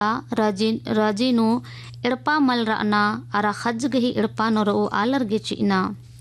ರಾಜಿನು ಎಡಪ ಮಲ್ರನ ಅರ ಖಜ್ಗಹಿ ಎಡಪಾನೊರ ಓ ಆಲರ್ಗೆ ಚಿನ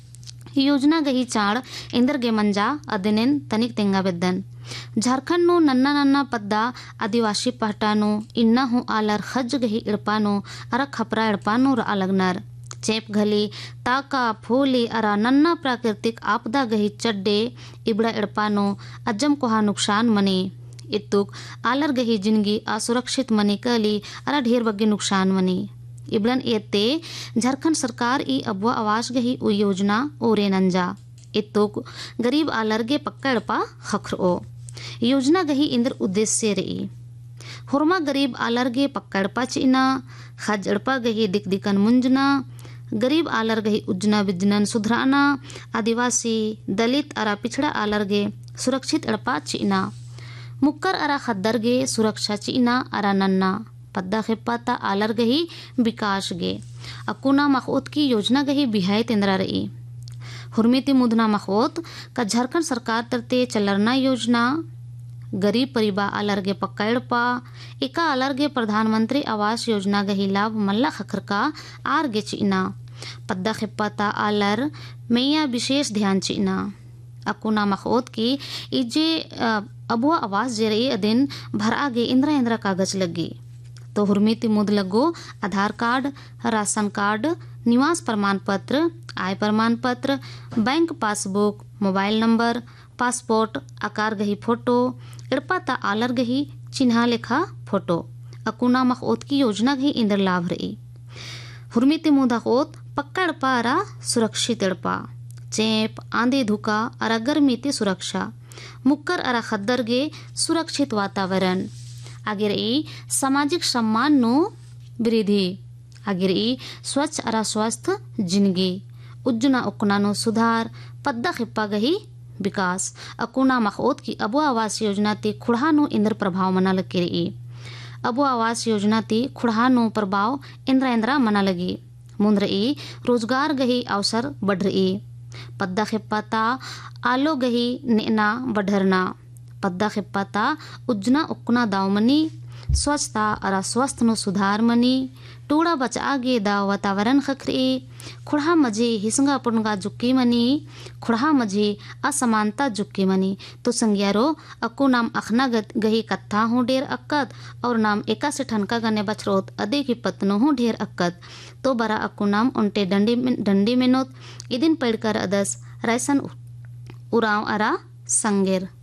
योजना गही चाड़ इंदरगे मंजा अदिनेन तनिक तेंगा बेदन झारखंड नु नन्ना नन्ना पद्दा आदिवासी पहटानु इन्ना हूँ आलर खज गही इड़पानु अरा खपरा इड़पानु र अलगनर चेप घली ताका फूली अरा नन्ना प्राकृतिक आपदा गही चड्डे इबड़ा इड़पानु अज्जम कोहा नुकसान मनी इतुक आलर गही जिंदगी असुरक्षित मनी कली अरा ढेर बग्गे नुकसान मनी इबड़न एते झारखंड सरकार ई अबवा आवास गही उ योजना ओरे नंजा इतुक गरीब आलरगे पक्कड़पा खखरो योजना गही इंद्र उद्देश्य रही हुरमा गरीब आलरगे पक्कड़पा चिना खजड़पा गही दिक दिकन मुंजना गरीब आलर गही उजना बिजनन सुधराना आदिवासी दलित अरा पिछड़ा आलरगे सुरक्षित अड़पा चिना मुक्कर अरा खद्दरगे सुरक्षा चिना अरा नन्ना पद्दा खेपाता आलर गही विकास गे अकुना मखोत की योजना गही बिहाय तेंद्रा रही हुरमीति मुदना मखोत का झारखंड सरकार तरते चलरना योजना गरीब परिवार आलर गे पक्कड़पा एका आलर गे प्रधानमंत्री आवास योजना गही लाभ मल्ला खखर का आर गे चिना पद्दा खेपाता आलर मैया विशेष ध्यान चिना अकुना मखोत की इजे अबुआ आवास जे रही अदिन भर आगे इंद्रा इंद्रा कागज लगी तो हुरमीति मुद लगो आधार कार्ड राशन कार्ड निवास प्रमाण पत्र आय प्रमाण पत्र bank passbook mobile number passport आकार गही फोटो इड़पाता आलर गही चिन्हा लेखा फोटो अकुना मखोत की योजना गही इंद्र लाभ रही हुरमीति मुदाकोत पक्का इड़पा अरा सुरक्षित इड़पा चेप आंधी धुका अरा गर्मीति सुरक्षा मुक्कर अरा खद्दर गे सुरक्षित वातावरण आगे सामाजिक सम्मान नो वृद्धि आगे स्वच्छ अरा स्वस्थ जिंदगी उज्जना उकना नो सुधार पद्दा खिप्पा गही विकास अकुना मखोत की अबो आवास योजना ती खुड़ा नो इंद्र प्रभाव मना लगे रही अबो आवास योजना ती खुड़ा नो प्रभाव इंद्रा इंद्रा मना लगी मुंद रही रोजगार गही अवसर बढ़ रही पद्दा खिप्पाता आलो गही नेना बढ़रना पद्दा खिप्पाता उज्जना उक्ना दावमनी स्वच्छता अरा स्वस्थ नो सुधार मनी टूड़ा बचा गे दाव वातावरण खखरी खुड़ा मजे हिसंगा पुणगा जुक्की मनी खुड़ा मजे असमानता जुक्की मनी तो संज्ञारो अक्कू नाम अखना गही कत्था हूँ ढेर अक्कत और नाम एका से ठनका गने बछरोत अदे की पत्नो हूँ ढेर अक्कत तो बरा अक्कू नाम उनटे डंडी में नोत इदिन पढ़कर अदस रैसन उराव अरा संगेर